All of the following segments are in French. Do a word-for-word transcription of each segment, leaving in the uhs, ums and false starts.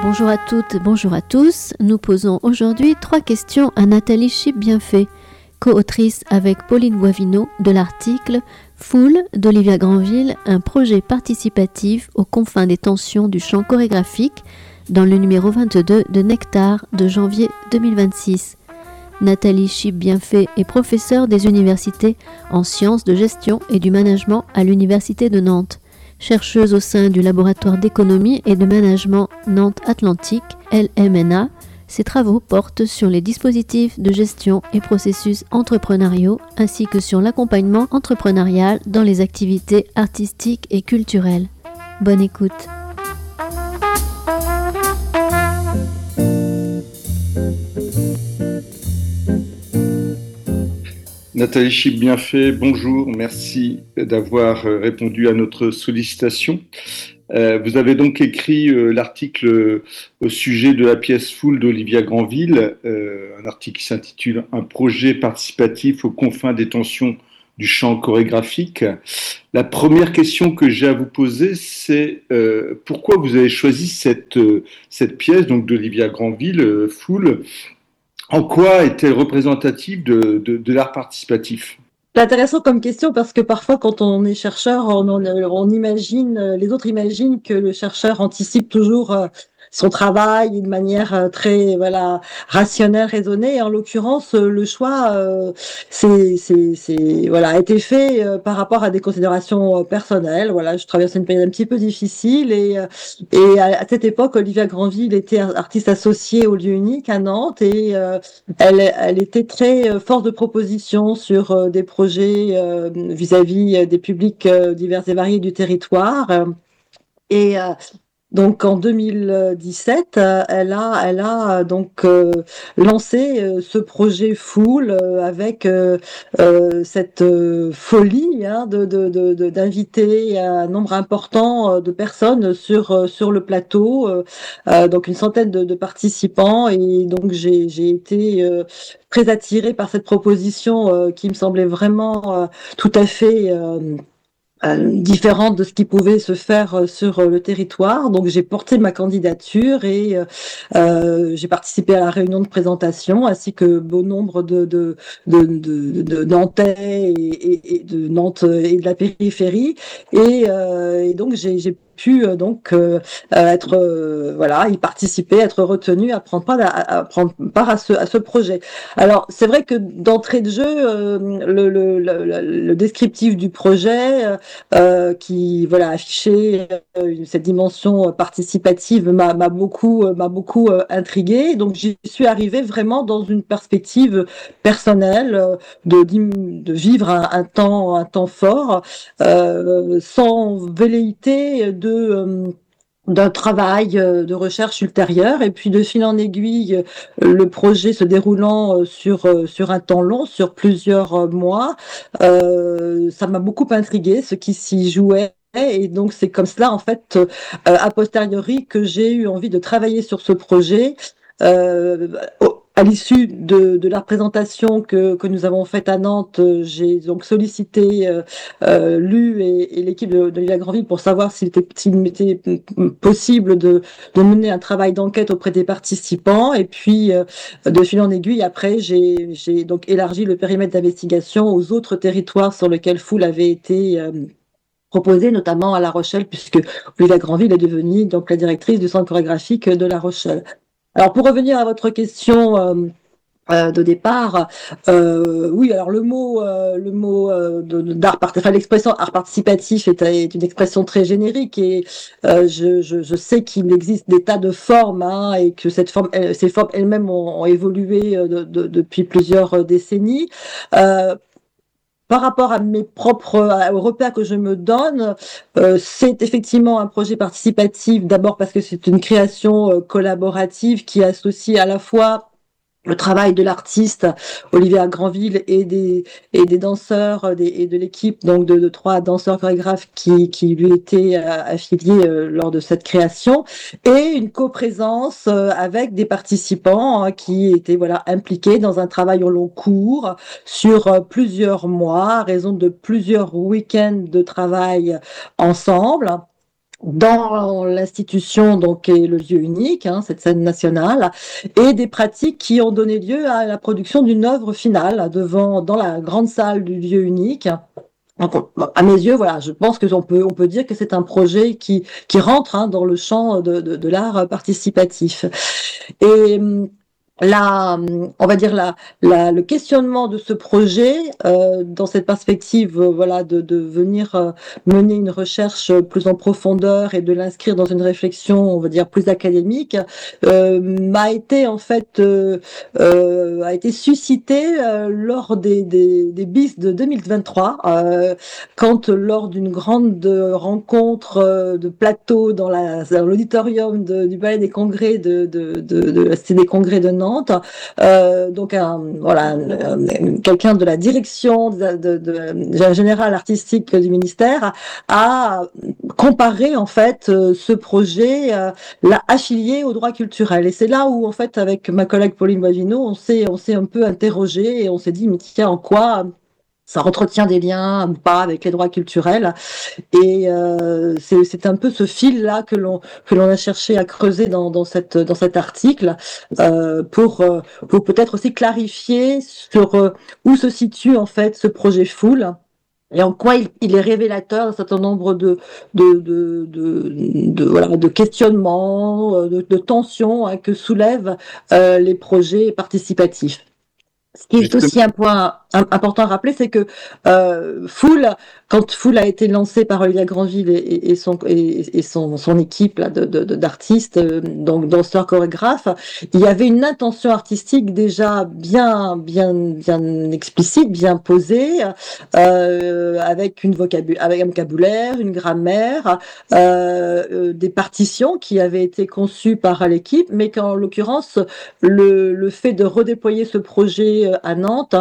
Bonjour à toutes, bonjour à tous. Nous posons aujourd'hui trois questions à Nathalie Chip-Bienfait, co-autrice avec Pauline Boivino de l'article « Foule » d'Olivia Granville, un projet participatif aux confins des tensions du champ chorégraphique dans le numéro vingt-deux de Nectar de janvier deux mille vingt-six. Nathalie Chip-Bienfait est professeure des universités en sciences de gestion et du management à l'Université de Nantes. Chercheuse au sein du laboratoire d'économie et de management Nantes Atlantique, L M N A, ses travaux portent sur les dispositifs de gestion et processus entrepreneuriaux ainsi que sur l'accompagnement entrepreneurial dans les activités artistiques et culturelles. Bonne écoute. Nathalie Chip-Bienfait, bonjour, merci d'avoir répondu à notre sollicitation. Euh, vous avez donc écrit euh, l'article euh, au sujet de la pièce Foule d'Olivia Granville, euh, un article qui s'intitule « Un projet participatif aux confins des tensions du champ chorégraphique ». La première question que j'ai à vous poser, c'est euh, pourquoi vous avez choisi cette, euh, cette pièce donc d'Olivia Granville, euh, Foule. En quoi est-elle représentative de, de, de l'art participatif ? C'est intéressant comme question parce que parfois, quand on est chercheur, on, on, on imagine, les autres imaginent que le chercheur anticipe toujours son travail de manière très voilà rationnelle, raisonnée. Et en l'occurrence, le choix, euh, c'est, c'est, c'est voilà a été fait euh, par rapport à des considérations personnelles. Voilà, je traverse une période un petit peu difficile et et à, à cette époque, Olivia Granville était artiste associée au Lieu Unique à Nantes et euh, elle elle était très force de proposition sur euh, des projets euh, vis-à-vis des publics euh, divers et variés du territoire et euh, donc en deux mille dix-sept, euh, elle a, elle a donc euh, lancé euh, ce projet Foule euh, avec euh, euh, cette euh, folie hein, de, de, de, de, d'inviter un nombre important euh, de personnes sur euh, sur le plateau, euh, euh, donc une centaine de, de participants et donc j'ai j'ai été euh, très attirée par cette proposition euh, qui me semblait vraiment euh, tout à fait euh, Euh, différente de ce qui pouvait se faire euh, sur euh, le territoire. Donc j'ai porté ma candidature et euh, euh, j'ai participé à la réunion de présentation ainsi que bon nombre de de de, de, de Nantais et, et, et de Nantes et de la périphérie et, euh, et donc j'ai, j'ai pu euh, donc euh, être euh, voilà y participer, être retenu à prendre part à, à prendre part à ce à ce projet. Alors c'est vrai que d'entrée de jeu euh, le, le, le, le descriptif du projet euh, Euh, qui voilà affichait euh, cette dimension participative m'a, m'a beaucoup m'a beaucoup euh, intriguée. Donc j'y suis arrivée vraiment dans une perspective personnelle euh, de, de vivre un, un temps un temps fort euh, sans velléité de euh, d'un travail de recherche ultérieur et puis de fil en aiguille le projet se déroulant sur sur un temps long, sur plusieurs mois, euh, ça m'a beaucoup intriguée ce qui s'y jouait. Et donc c'est comme cela en fait euh, a posteriori que j'ai eu envie de travailler sur ce projet. Euh, à l'issue de, de la présentation que, que nous avons faite à Nantes, j'ai donc sollicité euh, euh, l'U et, et l'équipe de, de l'Île à Granville pour savoir s'il était, s'il m'était possible de, de mener un travail d'enquête auprès des participants. Et puis, euh, de fil en aiguille, après, j'ai, j'ai donc élargi le périmètre d'investigation aux autres territoires sur lesquels Foule avait été euh, proposée, notamment à La Rochelle, puisque Olivia Granville est devenue donc la directrice du centre chorégraphique de La Rochelle. Alors, pour revenir à votre question euh, euh, de départ, euh, oui, alors le mot, euh, le mot euh, de, de, d'art, enfin l'expression art participatif est, est une expression très générique et euh, je, je, je sais qu'il existe des tas de formes hein, et que cette forme, ces formes elles-mêmes ont, ont évolué de, de, depuis plusieurs décennies. Euh, Par rapport à mes propres aux repères que je me donne, euh, c'est effectivement un projet participatif. D'abord parce que c'est une création euh, collaborative qui associe à la fois le travail de l'artiste Olivia Granville et des et des danseurs des, et de l'équipe donc de, de trois danseurs chorégraphes qui qui lui étaient euh, affiliés euh, lors de cette création et une coprésence euh, avec des participants hein, qui étaient voilà impliqués dans un travail au long cours sur euh, plusieurs mois à raison de plusieurs week-ends de travail ensemble. dans l'institution donc est le lieu unique, hein, cette scène nationale, et des pratiques qui ont donné lieu à la production d'une œuvre finale devant dans la grande salle du lieu unique. Donc, à mes yeux, voilà, je pense que on peut on peut dire que c'est un projet qui qui rentre hein, dans le champ de, de, de l'art participatif. Et la, on va dire la, la, le questionnement de ce projet euh, dans cette perspective, euh, voilà, de, de venir euh, mener une recherche plus en profondeur et de l'inscrire dans une réflexion, on va dire plus académique, euh, m'a été en fait euh, euh, a été suscité euh, lors des, des, des B I S de deux mille vingt-trois, euh, quand lors d'une grande rencontre euh, de plateau dans, la, dans l'auditorium de, du Palais des Congrès de, de, de, de la Cité des Congrès de Nantes. Euh, donc un, voilà, un, quelqu'un de la direction de, de, de, de générale artistique du ministère a comparé en fait ce projet, euh, l'a affilié au droit culturel. Et c'est là où en fait avec ma collègue Pauline Boivino, on s'est on s'est un peu interrogé et on s'est dit mais tiens en quoi ça entretient des liens ou pas avec les droits culturels. Et euh, c'est, c'est un peu ce fil-là que l'on que l'on a cherché à creuser dans, dans cette dans cet article euh, pour pour peut-être aussi clarifier sur euh, où se situe en fait ce projet Fool et en quoi il, il est révélateur d'un certain nombre de de de de, de voilà de questionnements, de, de tensions hein, que soulèvent euh, les projets participatifs. Ce qui est aussi un point important à rappeler, c'est que euh, Fool, quand Fool a été lancé par Olivia Granville et, et, et son et, et son, son équipe là, de, de, d'artistes, donc danseurs, chorégraphes, il y avait une intention artistique déjà bien bien bien explicite, bien posée, euh, avec une vocabu- avec un vocabulaire, une grammaire, euh, des partitions qui avaient été conçues par l'équipe, mais qu'en l'occurrence le, le fait de redéployer ce projet à Nantes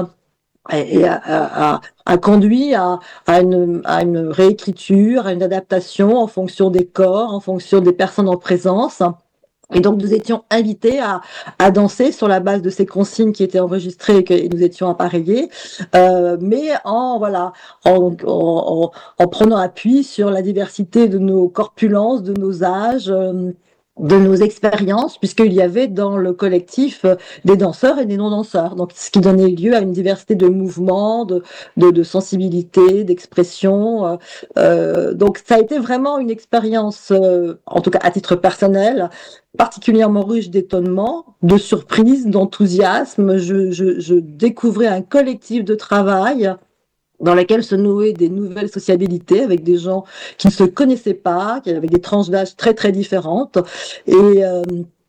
et a, a, a conduit à, à, une, à une réécriture, à une adaptation en fonction des corps, en fonction des personnes en présence. Et donc nous étions invités à, à danser sur la base de ces consignes qui étaient enregistrées et que nous étions appareillés, euh, mais en voilà en, en, en prenant appui sur la diversité de nos corpulences, de nos âges. Euh, de nos expériences, puisqu'il y avait dans le collectif des danseurs et des non-danseurs, donc ce qui donnait lieu à une diversité de mouvements, de, de, de sensibilité, d'expression. Euh, donc ça a été vraiment une expérience, euh, en tout cas à titre personnel, particulièrement riche d'étonnement, de surprise, d'enthousiasme. Je, je, je découvrais un collectif de travail dans laquelle se nouaient des nouvelles sociabilités avec des gens qui ne se connaissaient pas, qui avaient des tranches d'âge très très différentes. Et euh,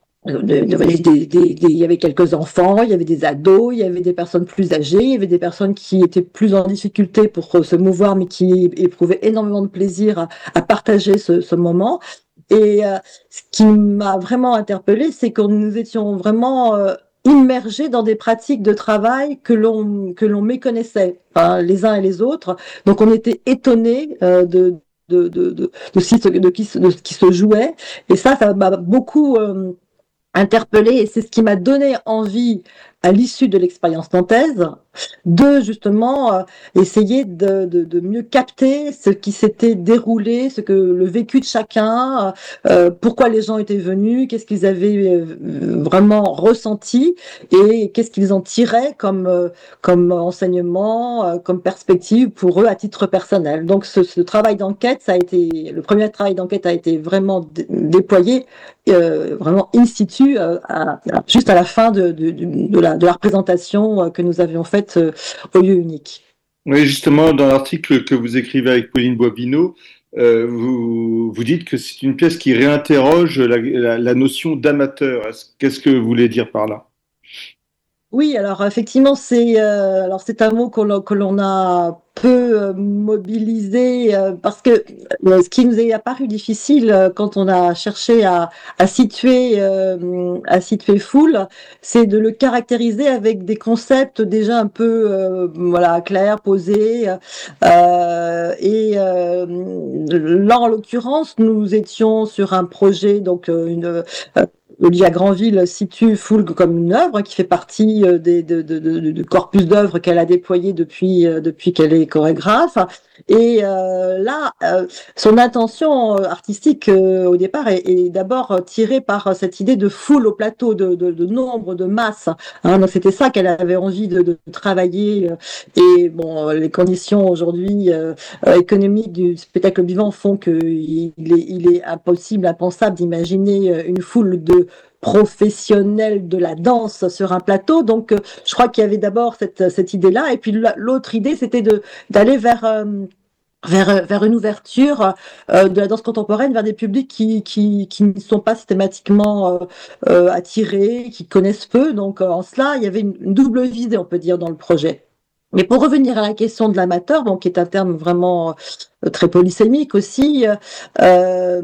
il y avait des, des, des, il y avait quelques enfants, il y avait des ados, il y avait des personnes plus âgées, il y avait des personnes qui étaient plus en difficulté pour se mouvoir, mais qui éprouvaient énormément de plaisir à, à partager ce, ce moment. Et euh, ce qui m'a vraiment interpellée, c'est que nous étions vraiment euh, immergés dans des pratiques de travail que l'on que l'on méconnaissait, hein, les uns et les autres. Donc on était étonnés euh, de de de de de, ce qui, de, qui, de ce qui se jouait. Et ça, ça m'a beaucoup euh, interpellée. Et c'est ce qui m'a donné envie, à l'issue de l'expérience nantaise, de justement euh, essayer de, de, de mieux capter ce qui s'était déroulé, ce que le vécu de chacun, euh, pourquoi les gens étaient venus, qu'est-ce qu'ils avaient euh, vraiment ressenti et qu'est-ce qu'ils en tiraient comme euh, comme enseignement, euh, comme perspective pour eux à titre personnel. Donc ce, ce travail d'enquête, ça a été le premier travail d'enquête a été vraiment dé- déployé euh, vraiment in situ, euh, à, à, juste à la fin de, de, de la de la représentation que nous avions faite au lieu unique. Oui, justement, dans l'article que vous écrivez avec Pauline Boivino, euh, vous, vous dites que c'est une pièce qui réinterroge la, la, la notion d'amateur. Qu'est-ce que vous voulez dire par là? Oui, alors effectivement, c'est euh, alors c'est un mot que l'on, que l'on a peu euh, mobilisé euh, parce que euh, ce qui nous est apparu difficile euh, quand on a cherché à, à situer euh, à situer Fool, c'est de le caractériser avec des concepts déjà un peu euh, voilà clairs, posés. Euh, et euh, là, en l'occurrence, nous étions sur un projet donc euh, une euh, Olivia Granville situe Fool comme une œuvre qui fait partie des, de, de, de, de corpus d'œuvres qu'elle a déployé depuis, depuis qu'elle est chorégraphe. Et euh, là, euh, son intention euh, artistique euh, au départ est, est d'abord euh, tirée par euh, cette idée de foule au plateau, de, de, de nombre, de masse. Hein, donc c'était ça qu'elle avait envie de, de travailler. euh, Et bon, euh, les conditions aujourd'hui euh, euh, économiques du spectacle vivant font qu'il est, il est impossible, impensable d'imaginer euh, une foule de professionnels de la danse sur un plateau. Donc, euh, je crois qu'il y avait d'abord cette, cette idée-là. Et puis l'autre idée, c'était de d'aller vers euh, vers, vers une ouverture euh, de la danse contemporaine vers des publics qui, qui, qui ne sont pas systématiquement euh, euh, attirés, qui connaissent peu. Donc, euh, en cela, il y avait une, une double visée, on peut dire, dans le projet. Mais pour revenir à la question de l'amateur, bon, qui est un terme vraiment euh, très polysémique aussi, euh,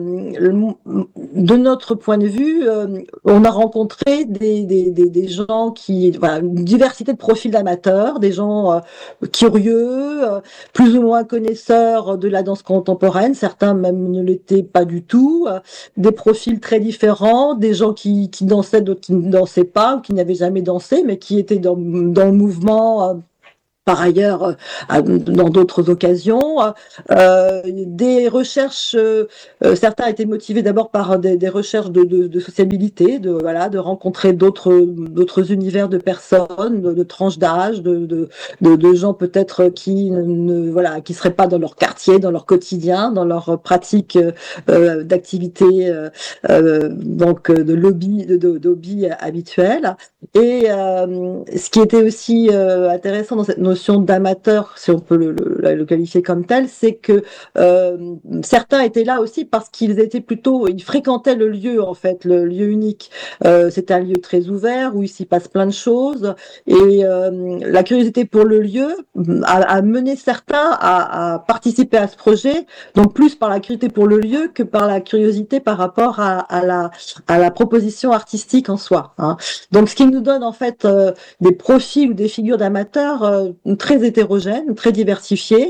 de notre point de vue, euh, on a rencontré des, des, des, des gens qui, voilà, une diversité de profils d'amateurs, des gens euh, curieux, euh, plus ou moins connaisseurs de la danse contemporaine, certains même ne l'étaient pas du tout, euh, des profils très différents, des gens qui, qui dansaient, d'autres qui ne dansaient pas, ou qui n'avaient jamais dansé, mais qui étaient dans, dans le mouvement. Euh, par ailleurs euh, dans d'autres occasions. Euh, des recherches, euh, certains étaient motivés d'abord par des, des recherches de, de, de sociabilité, de voilà, de rencontrer d'autres d'autres univers de personnes, de, de tranches d'âge, de, de, de, de gens peut-être qui ne voilà, qui seraient pas dans leur quartier, dans leur quotidien, dans leur pratique euh, d'activité euh, euh, donc de lobby, de, de, de hobby habituel. Et euh, ce qui était aussi euh, intéressant dans cette notion d'amateur, si on peut le, le, le qualifier comme tel, c'est que euh, certains étaient là aussi parce qu'ils étaient plutôt, ils fréquentaient le lieu en fait, le lieu unique. Euh, c'est un lieu très ouvert où il s'y passe plein de choses et euh, la curiosité pour le lieu a, a mené certains à, à participer à ce projet, donc plus par la curiosité pour le lieu que par la curiosité par rapport à, à la à la proposition artistique en soi. Hein. Donc ce qui nous donne en fait euh, des profils ou des figures d'amateurs euh, très hétérogènes, très diversifiés,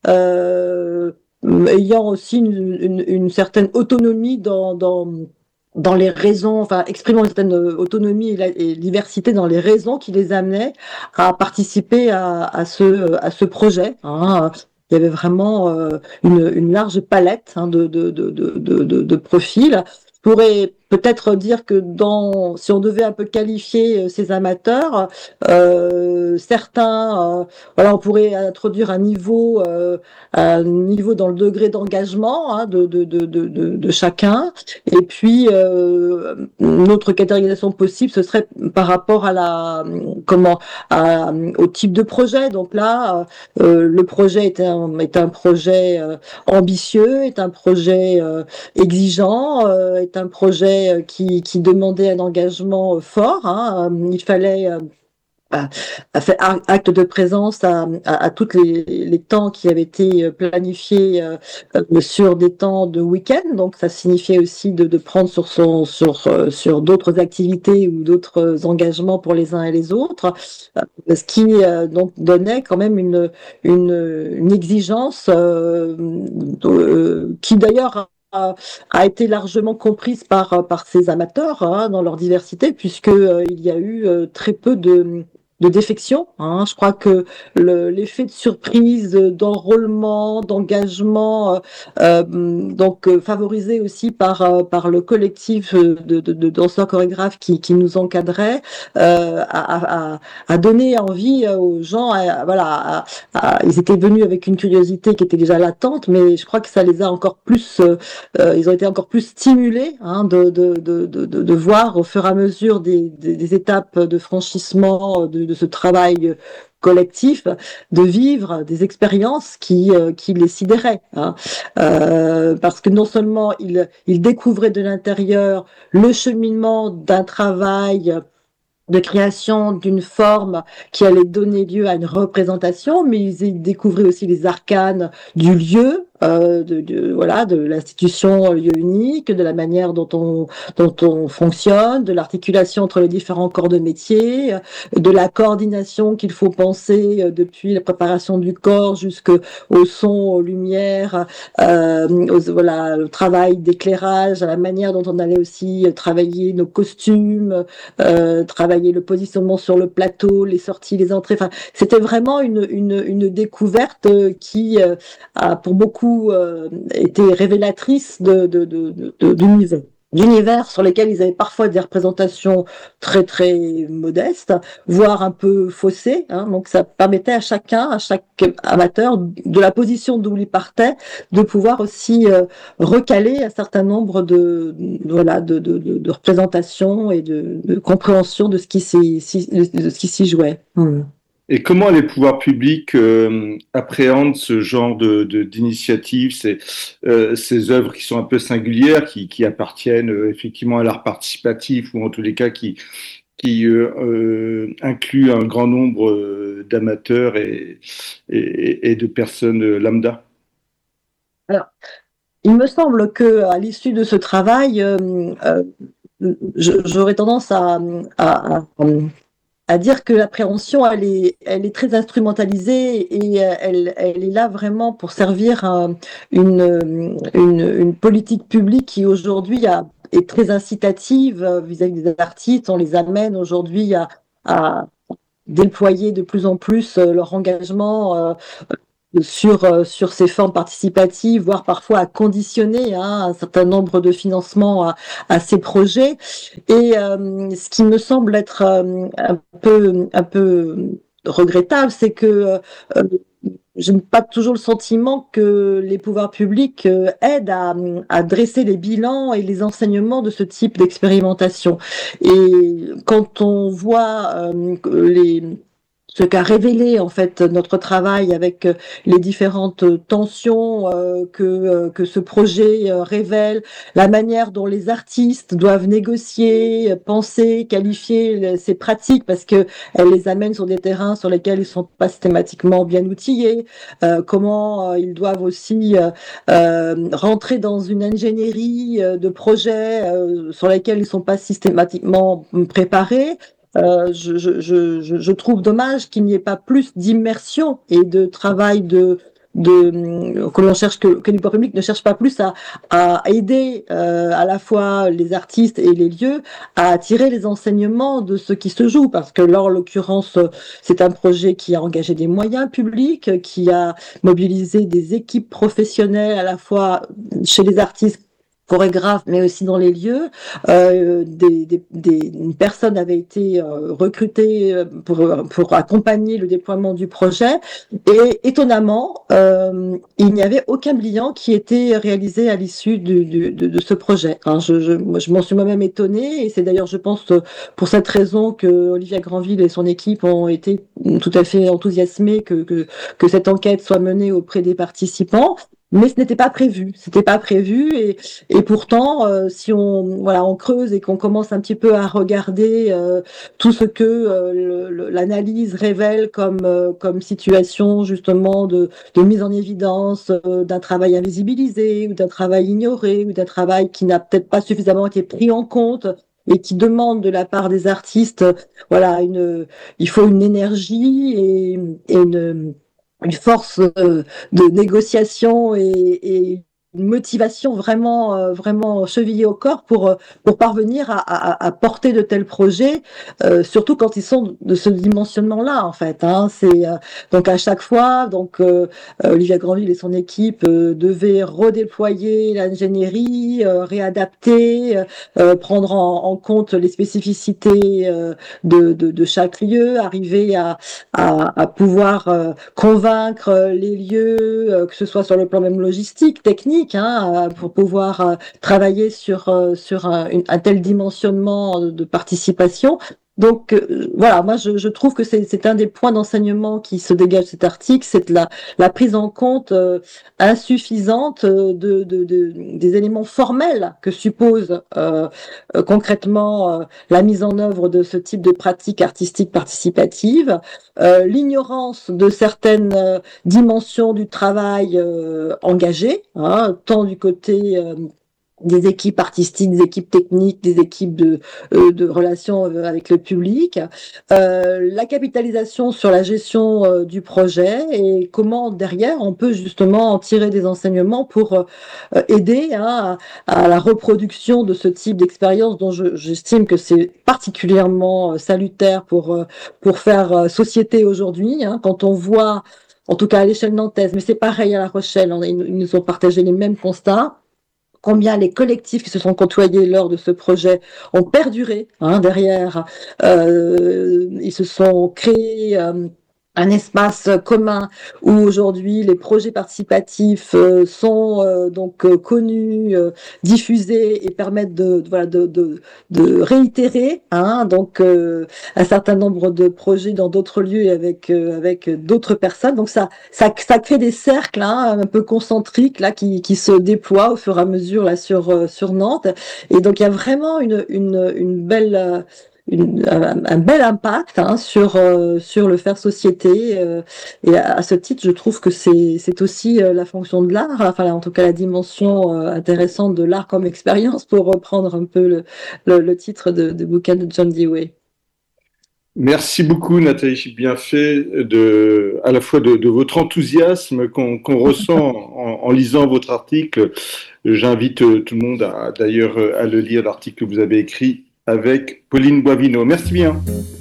euh, ayant aussi une, une, une certaine autonomie dans, dans, dans les raisons, enfin exprimant une certaine autonomie et, la, et diversité dans les raisons qui les amenaient à participer à, à, ce, à ce projet. Hein. Il y avait vraiment euh, une, une large palette hein, de, de, de, de, de, de profils. Je pourrais peut-être dire que dans, si on devait un peu qualifier ces amateurs, euh, certains, euh, voilà, on pourrait introduire un niveau, euh, un niveau dans le degré d'engagement hein, de, de, de, de, de chacun. Et puis, euh, une autre catégorisation possible, ce serait par rapport à la, comment, à, au type de projet. Donc là, euh, le projet est un, est un projet euh, ambitieux, est un projet euh, exigeant, euh, est un projet qui, qui demandait un engagement fort. Hein. Il fallait a fait acte de présence à, à, à tous les, les temps qui avaient été planifiés euh, sur des temps de week-end. Donc, ça signifiait aussi de, de prendre sur son sur sur d'autres activités ou d'autres engagements pour les uns et les autres, ce qui euh, donc donnait quand même une une, une exigence euh, de, qui d'ailleurs a, a été largement comprise par par ces amateurs hein, dans leur diversité, puisque euh, il y a eu euh, très peu de de défection. Hein. Je crois que le, l'effet de surprise, d'enrôlement, d'engagement, euh, euh, donc euh, favorisé aussi par euh, par le collectif de, de, de danseurs chorégraphes qui, qui nous encadrait, euh, a, a, a donné envie aux gens. À, voilà, à, à, ils étaient venus avec une curiosité qui était déjà latente, mais je crois que ça les a encore plus, euh, ils ont été encore plus stimulés hein, de, de, de, de, de voir au fur et à mesure des, des, des étapes de franchissement de, de ce travail collectif, de vivre des expériences qui, euh, qui les sidéraient. Hein. Euh, parce que non seulement ils, ils découvraient de l'intérieur le cheminement d'un travail de création d'une forme qui allait donner lieu à une représentation, mais ils découvraient aussi les arcanes du lieu, euh, de, de voilà de l'institution lieu unique, de la manière dont on dont on fonctionne, de l'articulation entre les différents corps de métier, de la coordination qu'il faut penser depuis la préparation du corps jusqu'au son, aux lumières, euh, aux, voilà, le travail d'éclairage, à la manière dont on allait aussi travailler nos costumes, euh, travailler le positionnement sur le plateau, les sorties, les entrées. Enfin, c'était vraiment une, une, une découverte qui euh, a pour beaucoup euh, été révélatrice de, de, de, de, de, d'univers d'univers sur lesquels ils avaient parfois des représentations très très modestes, voire un peu faussées. Hein. Donc ça permettait à chacun, à chaque amateur, de la position d'où il partait, de pouvoir aussi euh, recaler un certain nombre de, de voilà de, de, de, de représentations et de, de compréhension de ce qui s'y, de ce qui s'y jouait. Mmh. Et comment les pouvoirs publics euh, appréhendent ce genre de, de, d'initiatives, ces, euh, ces œuvres qui sont un peu singulières, qui, qui appartiennent euh, effectivement à l'art participatif, ou en tous les cas qui, qui euh, euh, incluent un grand nombre euh, d'amateurs et, et, et de personnes lambda? Alors, il me semble que à l'issue de ce travail, euh, euh, j'aurais tendance à, à, à à dire que l'appréhension, elle est, elle est très instrumentalisée et elle, elle est là vraiment pour servir à une, une, une politique publique qui aujourd'hui a, est très incitative vis-à-vis des artistes. On les amène aujourd'hui à, à déployer de plus en plus leur engagement euh, sur euh, sur ces formes participatives, voire parfois à conditionner hein, un certain nombre de financements à, à ces projets. Et euh, ce qui me semble être euh, un peu un peu regrettable, c'est que euh, je n'ai pas toujours le sentiment que les pouvoirs publics euh, aident à, à dresser les bilans et les enseignements de ce type d'expérimentation. Et quand on voit euh, les ce qu'a révélé en fait notre travail avec les différentes tensions euh, que euh, que ce projet euh, révèle, la manière dont les artistes doivent négocier, penser, qualifier ces pratiques parce que elles les amènent sur des terrains sur lesquels ils sont pas systématiquement bien outillés, euh, comment euh, ils doivent aussi euh, euh, rentrer dans une ingénierie euh, de projets euh, sur lesquels ils sont pas systématiquement préparés. Euh, je, je, je, je trouve dommage qu'il n'y ait pas plus d'immersion et de travail de de que l'on cherche que, que le pouvoir public ne cherche pas plus à, à aider euh, à la fois les artistes et les lieux à tirer les enseignements de ce qui se joue parce que là en l'occurrence c'est un projet qui a engagé des moyens publics, qui a mobilisé des équipes professionnelles à la fois chez les artistes chorégraphes, mais aussi dans les lieux. Euh, des, des, des, une personne avait été euh, recrutée pour, pour accompagner le déploiement du projet. Et étonnamment, euh, il n'y avait aucun bilan qui était réalisé à l'issue du, du, de, de ce projet. Hein, je je, je m'en suis moi-même étonnée. Et c'est d'ailleurs, je pense, pour cette raison que Olivia Granville et son équipe ont été tout à fait enthousiasmés que, que, que cette enquête soit menée auprès des participants. Mais ce n'était pas prévu, c'était pas prévu et, et pourtant euh, si on voilà on creuse et qu'on commence un petit peu à regarder euh, tout ce que euh, le, le, l'analyse révèle comme euh, comme situation justement de, de mise en évidence euh, d'un travail invisibilisé ou d'un travail ignoré ou d'un travail qui n'a peut-être pas suffisamment été pris en compte et qui demande de la part des artistes voilà une il faut une énergie et, et une une force euh, de négociation et, et une motivation vraiment euh, vraiment chevillée au corps pour pour parvenir à, à, à porter de tels projets, euh, surtout quand ils sont de ce dimensionnement-là en fait. Hein, c'est euh, donc à chaque fois donc euh, Olivia Granville et son équipe euh, devaient redéployer l'ingénierie, euh, réadapter, euh, prendre en, en compte les spécificités euh, de, de de chaque lieu, arriver à à, à pouvoir euh, convaincre les lieux, euh, que ce soit sur le plan même logistique, technique, hein, pour pouvoir euh, travailler sur, euh, sur un, une, un tel dimensionnement de participation. Donc euh, voilà, moi je, je trouve que c'est, c'est un des points d'enseignement qui se dégage de cet article, c'est la, la prise en compte euh, insuffisante de, de, de, des éléments formels que suppose euh, euh, concrètement euh, la mise en œuvre de ce type de pratique artistique participative, euh, l'ignorance de certaines euh, dimensions du travail euh, engagé, hein, tant du côté euh, des équipes artistiques, des équipes techniques, des équipes de, euh, de relations avec le public, euh, la capitalisation sur la gestion euh, du projet et comment derrière on peut justement en tirer des enseignements pour euh, aider hein, à, à la reproduction de ce type d'expérience dont je, j'estime que c'est particulièrement salutaire pour, pour faire société aujourd'hui. Hein, quand on voit, en tout cas à l'échelle nantaise, mais c'est pareil à La Rochelle, on, ils nous ont partagé les mêmes constats, combien les collectifs qui se sont côtoyés lors de ce projet ont perduré hein, derrière. Euh, ils se sont créés euh, un espace commun où aujourd'hui les projets participatifs euh, sont euh, donc euh, connus, euh, diffusés et permettent de, de voilà de, de, de réitérer hein, donc euh, un certain nombre de projets dans d'autres lieux et avec euh, avec d'autres personnes. Donc ça ça ça crée des cercles hein, un peu concentriques là qui qui se déploient au fur et à mesure là sur euh, sur Nantes. Et donc il y a vraiment une une une belle euh, Une, un, un bel impact hein, sur euh, sur le faire société euh, et à, à ce titre je trouve que c'est c'est aussi euh, la fonction de l'art enfin en tout cas la dimension euh, intéressante de l'art comme expérience pour reprendre un peu le le, le titre de, de bouquin de John Dewey. Merci beaucoup, Nathalie Bienfait, de, à la fois de, de votre enthousiasme qu'on qu'on ressent en, en lisant votre article. J'invite tout le monde à, d'ailleurs à le lire, l'article que vous avez écrit avec Pauline Boivino. Merci bien.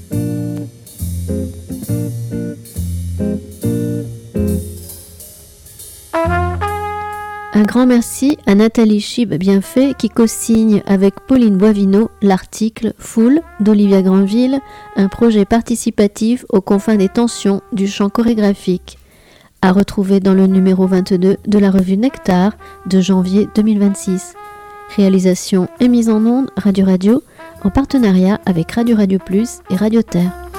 Un grand merci à Nathalie Chib-Bienfait qui co-signe avec Pauline Boivino l'article Foule d'Olivia Granville, un projet participatif aux confins des tensions du champ chorégraphique, à retrouver dans le numéro vingt-deux de la revue Nectar de janvier deux mille vingt-six. Réalisation et mise en onde Radio Radio en partenariat avec Radio Radio Plus et Radio Terre.